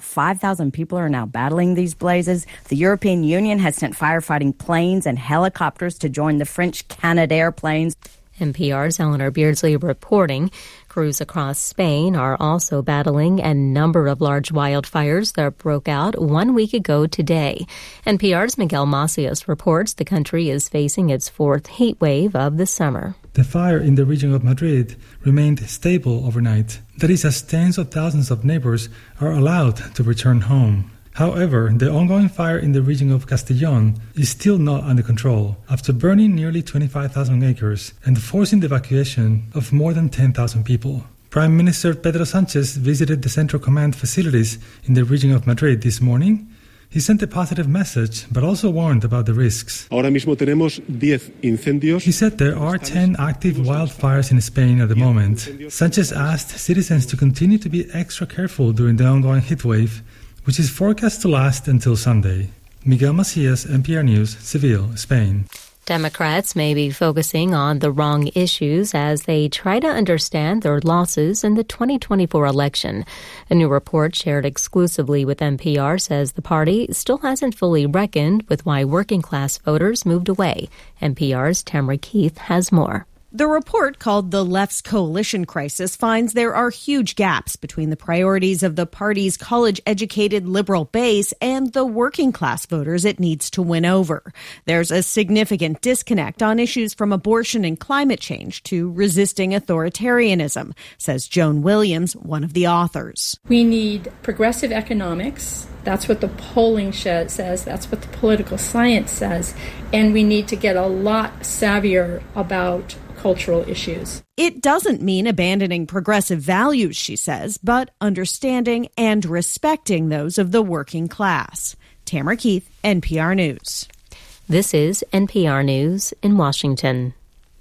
About 5,000 people are now battling these blazes. The European Union has sent firefighting planes and helicopters to join the French Canadair planes. NPR's Eleanor Beardsley reporting. Crews across Spain are also battling a number of large wildfires that broke out 1 week ago today. NPR's Miguel Macias reports the country is facing its fourth heat wave of the summer. The fire in the region of Madrid remained stable overnight. That is, as tens of thousands of neighbors are allowed to return home. However, the ongoing fire in the region of Castellón is still not under control after burning nearly 25,000 acres and forcing the evacuation of more than 10,000 people. Prime Minister Pedro Sánchez visited the Central Command facilities in the region of Madrid this morning. He sent a positive message, but also warned about the risks. Ahora mismo tenemos 10 incendios. He said there are 10 active wildfires in Spain at the moment. Sánchez asked citizens to continue to be extra careful during the ongoing heat wave, which is forecast to last until Sunday. Miguel Macias, NPR News, Seville, Spain. Democrats may be focusing on the wrong issues as they try to understand their losses in the 2024 election. A new report shared exclusively with NPR says the party still hasn't fully reckoned with why working-class voters moved away. NPR's Tamara Keith has more. The report, called The Left's Coalition Crisis, finds there are huge gaps between the priorities of the party's college-educated liberal base and the working-class voters it needs to win over. There's a significant disconnect on issues from abortion and climate change to resisting authoritarianism, says Joan Williams, one of the authors. We need progressive economics. That's what the polling says. That's what the political science says. And we need to get a lot savvier about cultural issues. It doesn't mean abandoning progressive values, she says, but understanding and respecting those of the working class. Tamara Keith, NPR News. This is NPR News in Washington.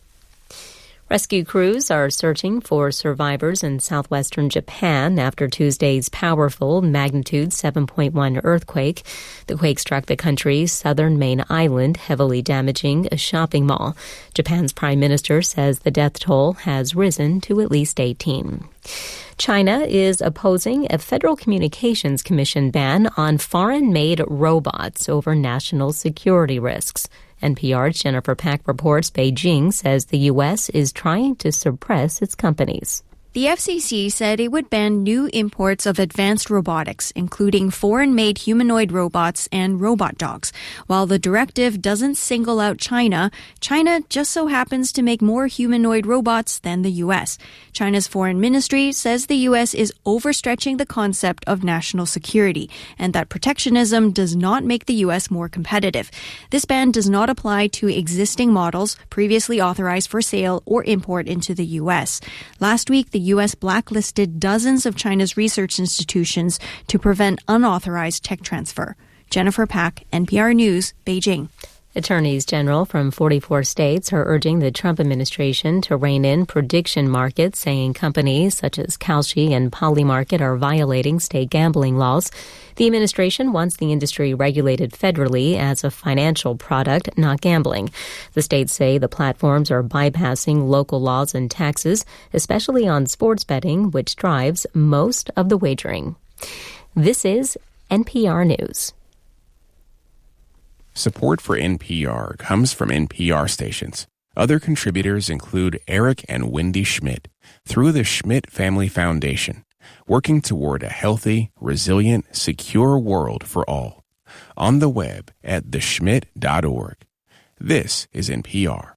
Rescue crews are searching for survivors in southwestern Japan after Tuesday's powerful magnitude 7.1 earthquake. The quake struck the country's southern main island, heavily damaging a shopping mall. Japan's prime minister says the death toll has risen to at least 18. China is opposing a Federal Communications Commission ban on foreign-made robots over national security risks. NPR's Jennifer Pack reports Beijing says the U.S. is trying to suppress its companies. The FCC said it would ban new imports of advanced robotics, including foreign-made humanoid robots and robot dogs. While the directive doesn't single out China, China just so happens to make more humanoid robots than the U.S. China's foreign ministry says the U.S. is overstretching the concept of national security and that protectionism does not make the U.S. more competitive. This ban does not apply to existing models previously authorized for sale or import into the U.S. Last week, the U.S. blacklisted dozens of China's research institutions to prevent unauthorized tech transfer. Jennifer Pack, NPR News, Beijing. Attorneys general from 44 states are urging the Trump administration to rein in prediction markets, saying companies such as Kalshi and Polymarket are violating state gambling laws. The administration wants the industry regulated federally as a financial product, not gambling. The states say the platforms are bypassing local laws and taxes, especially on sports betting, which drives most of the wagering. This is NPR News. Support for NPR comes from NPR stations. Other contributors include Eric and Wendy Schmidt through the Schmidt Family Foundation, working toward a healthy, resilient, secure world for all. On the web at theschmidt.org. This is NPR.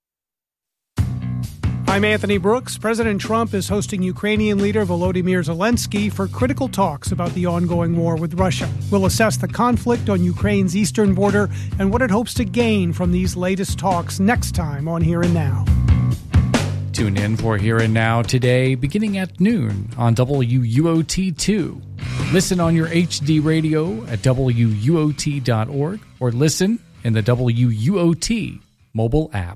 I'm Anthony Brooks. President Trump is hosting Ukrainian leader Volodymyr Zelensky for critical talks about the ongoing war with Russia. We'll assess the conflict on Ukraine's eastern border and what it hopes to gain from these latest talks next time on Here and Now. Tune in for Here and Now today, beginning at noon on WUOT2. Listen on your HD radio at WUOT.org or listen in the WUOT mobile app.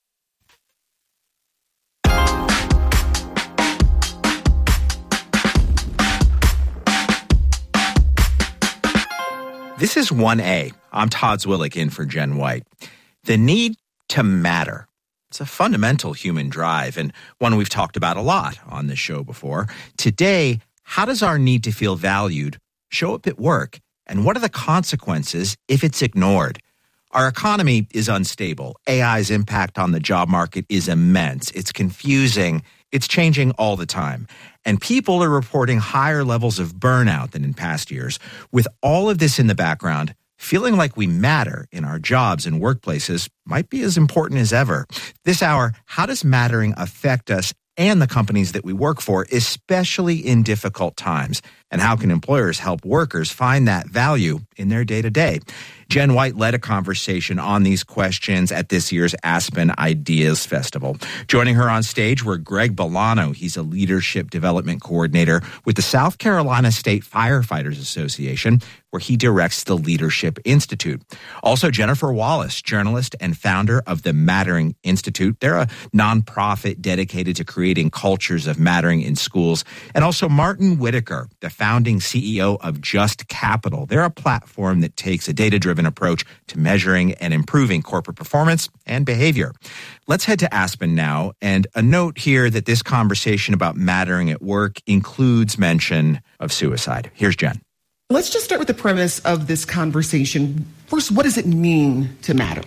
This is 1A. I'm Todd Zwillich in for Jen White. The need to matter. It's a fundamental human drive and one we've talked about a lot on this show before. Today, how does our need to feel valued show up at work? And what are the consequences if it's ignored? Our economy is unstable. AI's impact on the job market is immense. It's confusing. It's changing all the time. And people are reporting higher levels of burnout than in past years. With all of this in the background, feeling like we matter in our jobs and workplaces might be as important as ever. This hour, how does mattering affect us and the companies that we work for, especially in difficult times? And how can employers help workers find that value in their day-to-day? Jen White led a conversation on these questions at this year's Aspen Ideas Festival. Joining her on stage were Greg Bolano. He's a leadership development coordinator with the South Carolina State Firefighters Association, where he directs the Leadership Institute. Also, Jennifer Wallace, journalist and founder of the Mattering Institute. They're a nonprofit dedicated to creating cultures of mattering in schools. And also Martin Whitaker, the founding CEO of Just Capital. They're a platform that takes a data-driven approach to measuring and improving corporate performance and behavior. Let's head to Aspen now. And a note here that this conversation about mattering at work includes mention of suicide. Here's Jen. Let's just start with the premise of this conversation. First, what does it mean to matter?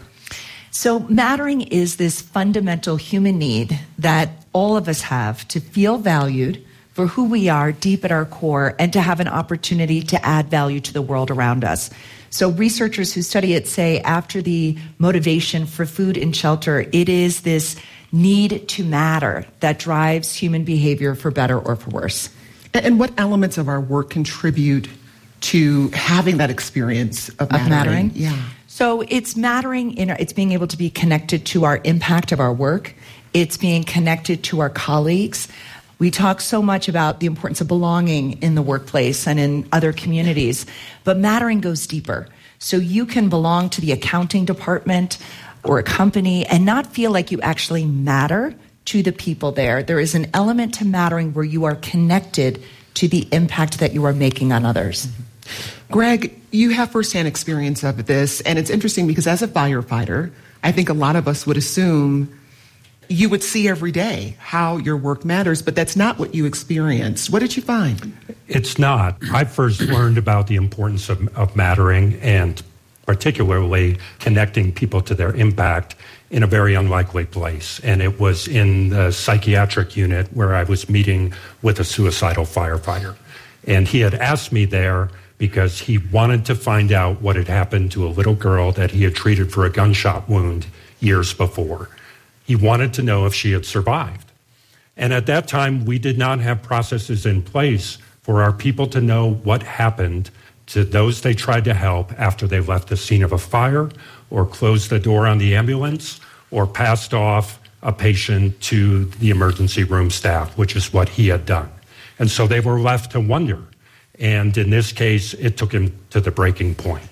So mattering is this fundamental human need that all of us have to feel valued for who we are deep at our core and to have an opportunity to add value to the world around us. So researchers who study it say after the motivation for food and shelter, it is this need to matter that drives human behavior for better or for worse. And what elements of our work contribute to having that experience of mattering? Yeah. So it's mattering it's being able to be connected to our impact of our work. It's being connected to our colleagues. We talk so much about the importance of belonging in the workplace and in other communities, but mattering goes deeper. So you can belong to the accounting department or a company and not feel like you actually matter to the people there. There is an element to mattering where you are connected to the impact that you are making on others. Mm-hmm. Greg, you have firsthand experience of this, and it's interesting because as a firefighter, I think a lot of us would assume you would see every day how your work matters, but that's not what you experienced. What did you find? It's not. I first learned about the importance of mattering and particularly connecting people to their impact in a very unlikely place. And it was in the psychiatric unit where I was meeting with a suicidal firefighter. And he had asked me there because he wanted to find out what had happened to a little girl that he had treated for a gunshot wound years before. He wanted to know if she had survived. And at that time, we did not have processes in place for our people to know what happened to those they tried to help after they left the scene of a fire or closed the door on the ambulance or passed off a patient to the emergency room staff, which is what he had done. And so they were left to wonder. And in this case, it took him to the breaking point.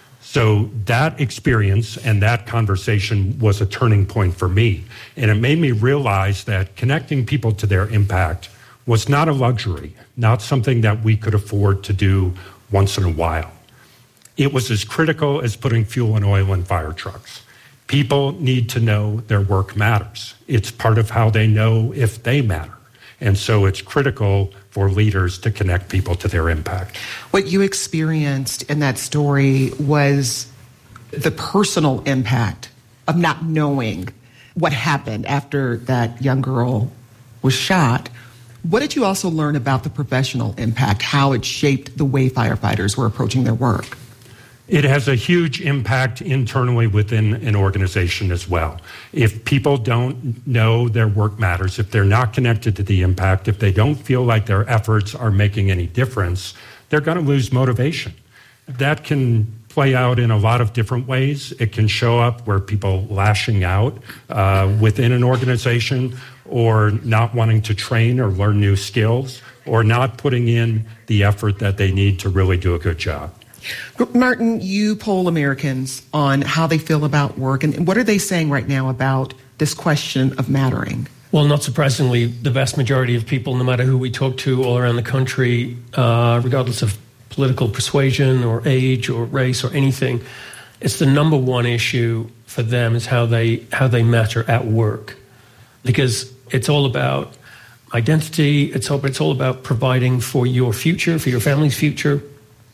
So that experience and that conversation was a turning point for me. And it made me realize that connecting people to their impact was not a luxury, not something that we could afford to do once in a while. It was as critical as putting fuel and oil in fire trucks. People need to know their work matters. It's part of how they know if they matter. And so it's critical for leaders to connect people to their impact. What you experienced in that story was the personal impact of not knowing what happened after that young girl was shot. What did you also learn about the professional impact, how it shaped the way firefighters were approaching their work? It has a huge impact internally within an organization as well. If people don't know their work matters, if they're not connected to the impact, if they don't feel like their efforts are making any difference, they're going to lose motivation. That can play out in a lot of different ways. It can show up where people lashing out within an organization or not wanting to train or learn new skills or not putting in the effort that they need to really do a good job. Martin, you poll Americans on how they feel about work, and what are they saying right now about this question of mattering? Well, not surprisingly, the vast majority of people, no matter who we talk to all around the country, regardless of political persuasion or age or race or anything, it's the number one issue for them is how they matter at work. Because it's all about identity, it's all about providing for your future, for your family's future,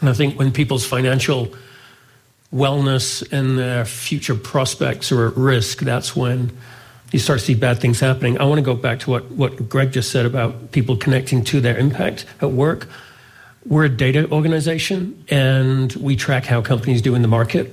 And I think when people's financial wellness and their future prospects are at risk, that's when you start to see bad things happening. I want to go back to what Greg just said about people connecting to their impact at work. We're a data organization, and we track how companies do in the market.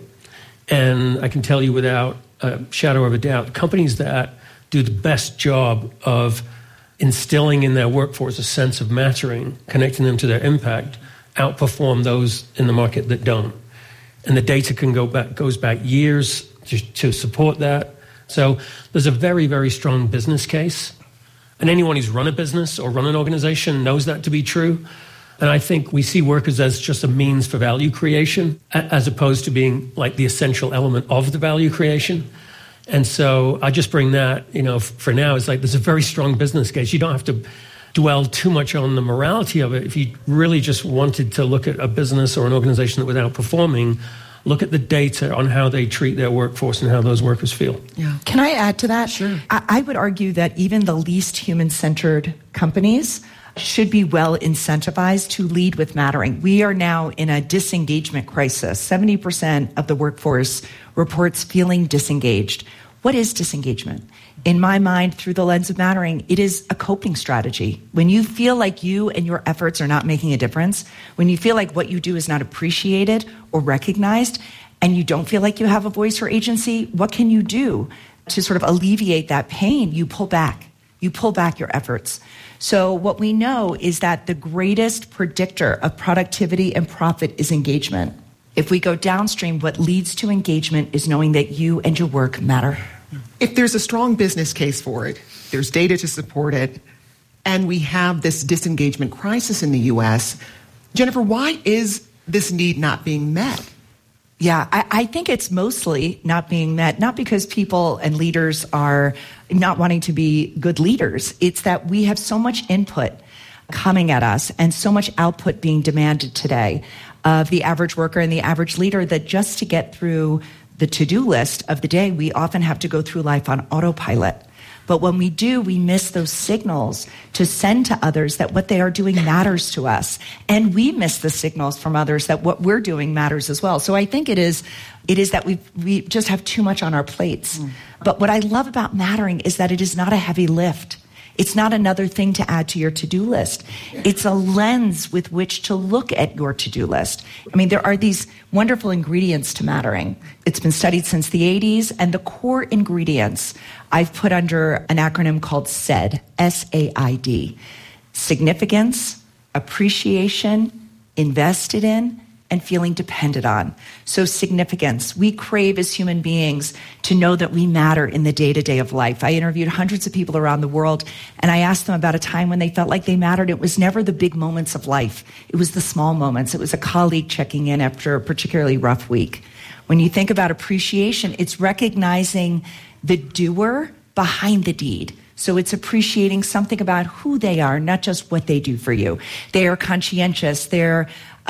And I can tell you without a shadow of a doubt, companies that do the best job of instilling in their workforce a sense of mattering, connecting them to their impact, outperform those in the market that don't. And the data goes back years to support that. So there's a very, very strong business case. And anyone who's run a business or run an organization knows that to be true. And I think we see workers as just a means for value creation, as opposed to being like the essential element of the value creation. And so I just bring that, for now, it's like there's a very strong business case. You don't have to dwell too much on the morality of it. If you really just wanted to look at a business or an organization that was outperforming, look at the data on how they treat their workforce and how those workers feel. Yeah. Can I add to that? Sure. I would argue that even the least human-centered companies should be well incentivized to lead with mattering. We are now in a disengagement crisis. 70% of the workforce reports feeling disengaged. What is disengagement? In my mind, through the lens of mattering, it is a coping strategy. When you feel like you and your efforts are not making a difference, when you feel like what you do is not appreciated or recognized, and you don't feel like you have a voice or agency, what can you do to sort of alleviate that pain? You pull back. You pull back your efforts. So what we know is that the greatest predictor of productivity and profit is engagement. If we go downstream, what leads to engagement is knowing that you and your work matter. If there's a strong business case for it, there's data to support it, and we have this disengagement crisis in the U.S., Jennifer, why is this need not being met? Yeah, I think it's mostly not being met, not because people and leaders are not wanting to be good leaders. It's that we have so much input coming at us and so much output being demanded today of the average worker and the average leader that just to get through the to-do list of the day, we often have to go through life on autopilot. But when we do, we miss those signals to send to others that what they are doing matters to us. And we miss the signals from others that what we're doing matters as well. So I think it is that we just have too much on our plates. But what I love about mattering is that it is not a heavy lift. It's not another thing to add to your to-do list. It's a lens with which to look at your to-do list. I mean, there are these wonderful ingredients to mattering. It's been studied since the 80s, and the core ingredients I've put under an acronym called SAID, S-A-I-D. Significance, appreciation, invested in, and feeling dependent on. So significance. We crave as human beings to know that we matter in the day-to-day of life. I interviewed hundreds of people around the world, and I asked them about a time when they felt like they mattered. It was never the big moments of life. It was the small moments. It was a colleague checking in after a particularly rough week. When you think about appreciation, it's recognizing the doer behind the deed. So it's appreciating something about who they are, not just what they do for you. They are conscientious. They're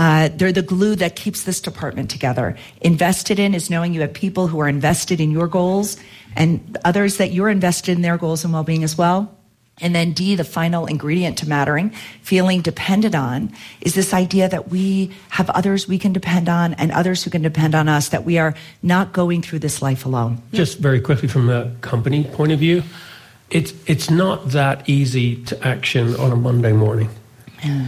the glue that keeps this department together. Invested in is knowing you have people who are invested in your goals and others that you're invested in their goals and well-being as well. And then D, the final ingredient to mattering, feeling dependent on, is this idea that we have others we can depend on and others who can depend on us, that we are not going through this life alone. Just very quickly from a company point of view, it's not that easy to action on a Monday morning. Yeah.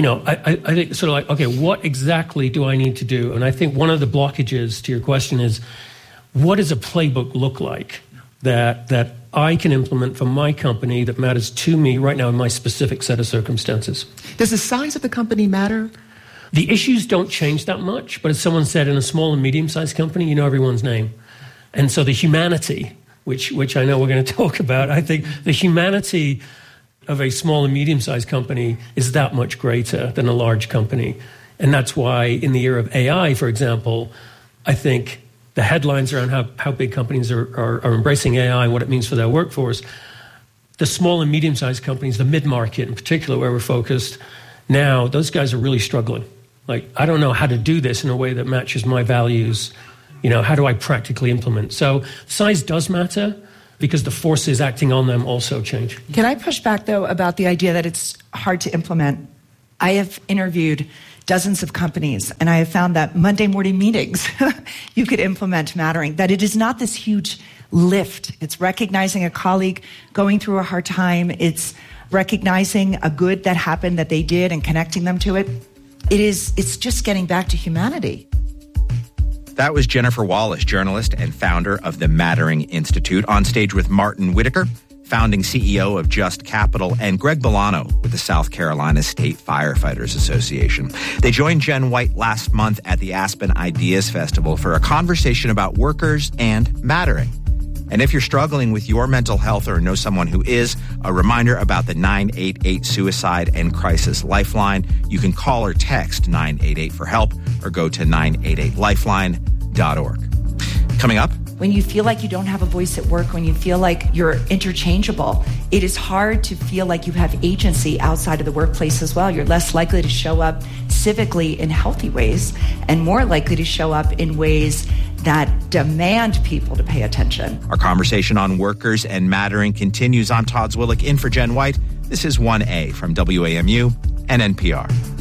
I think sort of like, okay, what exactly do I need to do? And I think one of the blockages to your question is, what does a playbook look like that I can implement for my company that matters to me right now in my specific set of circumstances? Does the size of the company matter? The issues don't change that much, but as someone said, in a small and medium-sized company, you know everyone's name. And so the humanity, which I know we're going to talk about, I think the humanity of a small and medium-sized company is that much greater than a large company. And that's why in the era of AI, for example, I think the headlines around how big companies are embracing AI and what it means for their workforce, the small and medium-sized companies, the mid-market in particular, where we're focused now, those guys are really struggling. Like, I don't know how to do this in a way that matches my values. How do I practically implement? So size does matter, because the forces acting on them also change. Can I push back, though, about the idea that it's hard to implement? I have interviewed dozens of companies, and I have found that Monday morning meetings, you could implement Mattering, that it is not this huge lift. It's recognizing a colleague going through a hard time. It's recognizing a good that happened that they did and connecting them to it. It's just getting back to humanity. That was Jennifer Wallace, journalist and founder of the Mattering Institute, on stage with Martin Whitaker, founding CEO of Just Capital, and Greg Bolano with the South Carolina State Firefighters Association. They joined Jen White last month at the Aspen Ideas Festival for a conversation about workers and mattering. And if you're struggling with your mental health or know someone who is, a reminder about the 988 Suicide and Crisis Lifeline. You can call or text 988 for help or go to 988lifeline.org. Coming up, when you feel like you don't have a voice at work, when you feel like you're interchangeable, it is hard to feel like you have agency outside of the workplace as well. You're less likely to show up civically in healthy ways and more likely to show up in ways that demand people to pay attention. Our conversation on workers and mattering continues. I'm Todd Zwillich in for Jen White. This is 1A from WAMU and NPR.